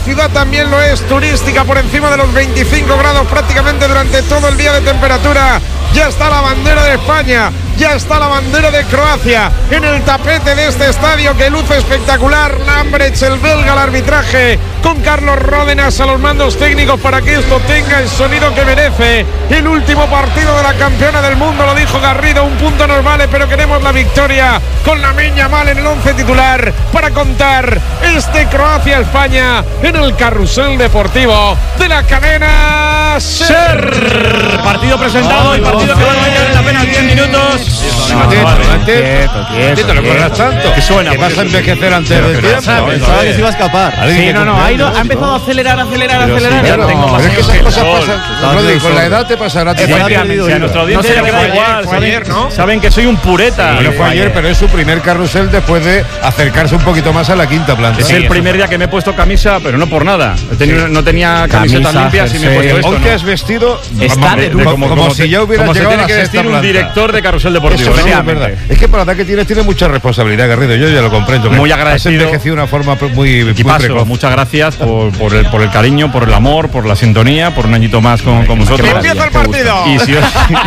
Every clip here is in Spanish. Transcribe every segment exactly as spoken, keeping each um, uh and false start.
ciudad también lo es, turística, por encima de los veinticinco grados prácticamente durante todo el día de temperatura. Ya está la bandera de España, ya está la bandera de Croacia en el tapete de este estadio que luce espectacular. Lambrecht, el belga, al arbitraje, con Carlos Ródenas a los mandos técnicos para que esto tenga el sonido que merece. El último partido de la campeona del mundo, lo dijo Garrido, un punto nos vale, pero queremos la victoria con Lamine Yamal en el once titular para contar este Croacia-España en el carrusel deportivo de la cadena SER. Partido presentado y partido que va a tener en apenas diez minutos. Quieto, quieto, ¿Te lo tanto? Que suena. Que vas a envejecer antes del tiempo. Pensaba que se iba a escapar. Sí, no, no, ha, ido, ha empezado a acelerar, acelerar, acelerar. Claro, Tengo pero es que esas cosas sol. pasan, Rodri, con la edad te pasará. Si a nuestra audiencia No sé, le da fue igual, ayer, fue saben, ayer, ¿no? saben que soy un pureta. No fue ayer, pero es su primer carrusel después de acercarse un poquito más a la quinta planta. Es el primer día que me he puesto camisa, pero no por nada. He tenido, no tenía camisetas Camisa, limpias y me he puesto esto. Hoy ¿no? te has vestido Está vamos, de de- lujo. como, como si ya hubieras como se llegado a tiene la que sexta vestir un planta. director de carrusel deportivo. Eso sí, ¿no? es verdad. Es que para la edad que tienes tiene mucha responsabilidad, Garrido. Yo ya lo comprendo. Muy Has agradecido. envejecido de una forma muy, muy Equipazo, precoz. muchas gracias por, por, el, por el cariño, por el amor, por la sintonía, por un añito más con, con vosotros. ¡Empieza el partido! Y si os,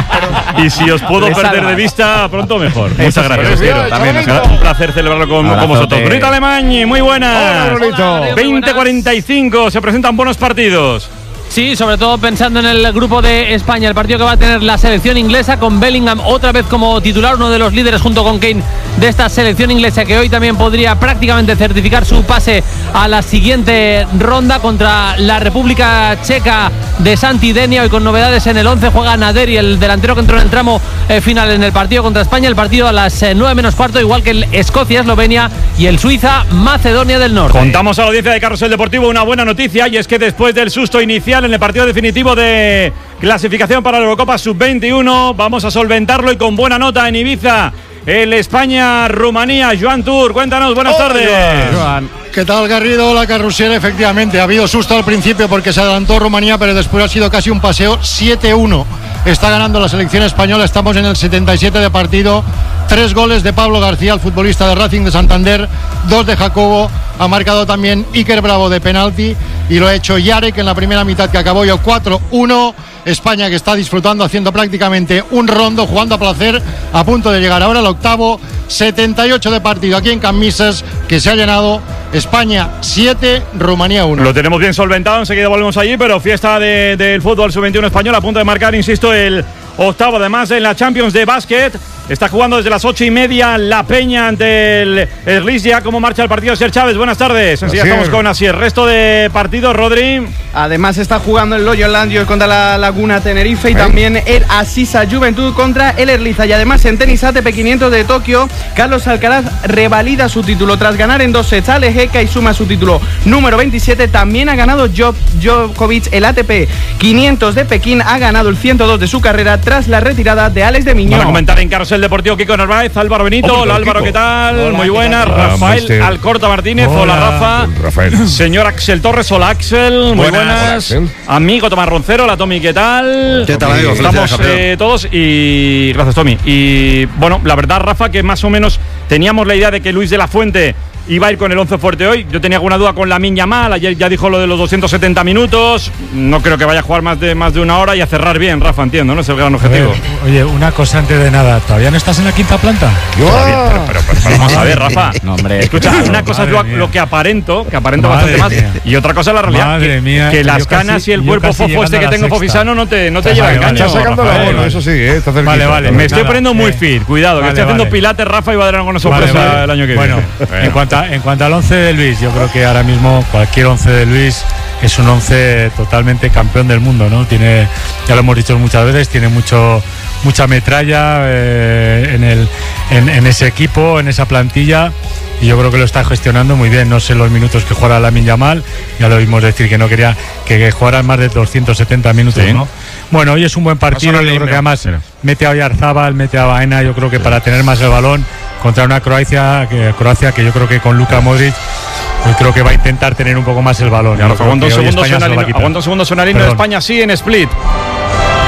y si os puedo Les perder salva. de vista, pronto mejor. Muchas Eso gracias. sí, Quiero. también, Será un placer celebrarlo con, con Abrazote. vosotros. Brunito Alemany, muy buenas. Hola, Brunito. veinte cuarenta y cinco, se presentan buenos partidos. Sí, sobre todo pensando en el grupo de España, el partido que va a tener la selección inglesa con Bellingham otra vez como titular, uno de los líderes junto con Kane de esta selección inglesa, que hoy también podría prácticamente certificar su pase a la siguiente ronda contra la República Checa de Santi Denia. Hoy con novedades en el once juega Naderi, el delantero que entró en el tramo eh, final en el partido contra España. El partido a las eh, nueve menos cuarto, igual que el Escocia-Eslovenia y el Suiza-Macedonia del Norte. Contamos a la audiencia de Carrusel Deportivo una buena noticia, y es que después del susto inicial en el partido definitivo de clasificación para la Eurocopa sub veintiuno, vamos a solventarlo y con buena nota en Ibiza. El España-Rumanía, Joan Tour, cuéntanos, buenas Hola, tardes. Joan. ¿Qué tal, Garrido? La carrusel, efectivamente. Ha habido susto al principio porque se adelantó Rumanía, pero después ha sido casi un paseo. siete uno. Está ganando la selección española. Estamos en el setenta y siete de partido. Tres goles de Pablo García, el futbolista de Racing de Santander. Dos de Jacobo. Ha marcado también Iker Bravo de penalti. Y lo ha hecho Yarek en la primera mitad, que acabó yo cuatro uno. España, que está disfrutando, haciendo prácticamente un rondo, jugando a placer, a punto de llegar ahora al octavo. setenta y ocho de partido aquí en Camisas, que se ha llenado. España siete, Rumanía uno. Lo tenemos bien solventado, enseguida volvemos allí, pero fiesta de, del fútbol sub veintiuno español, a punto de marcar, insisto, el octavo. Además, en la Champions de básquet está jugando desde las ocho y media La Peña ante el Eslisja. ¿Cómo marcha el partido, Ser Chávez? Buenas tardes. Enseguida Asier. estamos con Asier. Resto de partidos, Rodri. Además está jugando el Loyola Landio contra la Laguna Tenerife y ¿Eh? también el Asisa Juventud contra el Erliza. Y además en tenis A T P quinientos de Tokio, Carlos Alcaraz revalida su título tras ganar en dos sets a Lejeka y suma su título número veintisiete. También ha ganado Djokovic el A T P quinientos de Pekín, ha ganado el ciento dos de su carrera tras la retirada de Alex de Miñón. Van a comentar en Carrusel Deportivo Kiko Narváez, Álvaro Benito. Hola, Hola, Álvaro, Kiko. ¿qué tal? Hola, Muy ¿qué buenas. tal? Rafael Hola, mister. Alcorta Martínez. Hola, Hola, Rafa. Rafael. Señor Axel Torres. Hola, Axel. Muy Buenas. buenas. Hola, Axel. Amigo Tomás Roncero. Hola, Tommy, ¿qué tal? ¿Qué tal, amigo? Estamos Felicidades, campeón. eh, todos y gracias, Tommy. Y bueno, la verdad, Rafa, que más o menos teníamos la idea de que Luis de la Fuente iba a ir con el once fuerte hoy. Yo tenía alguna duda con Lamine Yamal. Ayer ya dijo lo de los doscientos setenta minutos. No creo que vaya a jugar más de más de una hora y a cerrar bien, Rafa, entiendo, ¿no? Es el gran objetivo. Oye, una cosa antes de nada, ¿todavía no estás en la quinta planta? Todavía, pero, pero, pero, pero vamos a ver, Rafa. No, hombre. Escucha, una cosa es lo, Madre mía. lo que aparento, que aparento Madre bastante mía. más, y otra cosa es la realidad. Madre que, mía, que yo las casi- canas y el yo cuerpo casi fofo llegando este a que la tengo sexta. fofisano no te, no te Estás lleva ahí, engaño. Está sacando la Rafael. bola, eso sí, ¿eh? Está cerquita. Vale, vale. Me estoy Nada, poniendo muy eh. fit, cuidado, que Vale, estoy haciendo vale. pilates, Rafa, y va a dar alguna Vale, sorpresa vale. el año que bueno, viene. en cuanto, a, en cuanto al once de Luis, yo creo que ahora mismo cualquier once de Luis es un once totalmente campeón del mundo, ¿no? Tiene, ya lo hemos dicho muchas veces, tiene mucho mucha metralla eh, en, el, en, en ese equipo, en esa plantilla, y yo creo que lo está gestionando muy bien. No sé los minutos que juega Lamine Yamal, ya lo vimos decir que no quería que, que jugaran más de doscientos setenta minutos, Sí. ¿no? Bueno, hoy es un buen partido, Pásalo yo al creo que email. además Mira. mete a Oyarzábal, mete a Baena, yo creo que para tener más el balón contra una Croacia que, Croacia que yo creo que con Luka Modric yo creo que va a intentar tener un poco más el balón. Ya, Yo Rafa, creo aguanta un que hoy segundo, España se lo va a Sonalino, quitar. aguanta un segundo, Sonalino de Perdón. España, sí, en Split.